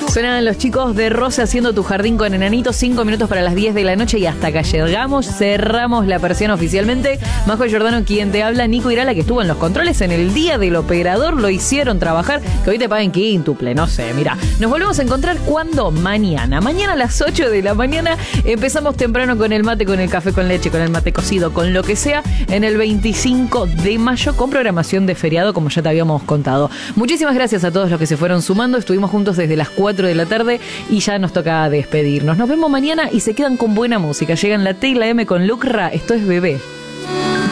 Suenan los chicos de Rosa haciendo Tu Jardín con Enanitos, 5 minutos para las 10 de la noche y hasta acá llegamos, cerramos la persiana oficialmente. Majo Giordano, quien te habla, Nico Irala, que estuvo en los controles en el día del operador, lo hicieron trabajar, que hoy te paguen quíntuple, no sé, mira. Nos volvemos a encontrar cuando mañana a las 8 de la mañana, empezamos temprano con el mate, con el café con leche, con el mate cocido, con lo que sea, en el 25 de mayo, con programación de feriado, como ya te habíamos contado. Muchísimas gracias a todos los que se fueron sumando, estuvimos juntos desde las 4 de la tarde y ya nos toca despedirnos. Nos vemos mañana y se quedan con buena música. Llegan la T y la M con Lucra, esto es Bebé.